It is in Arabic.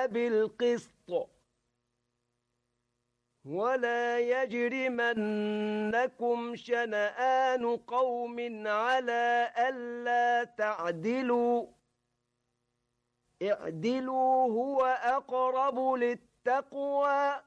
بالقسط ولا يجرمنكم شنآن قوم على ألا تعدلوا اعدلوا هو أقرب للتقوى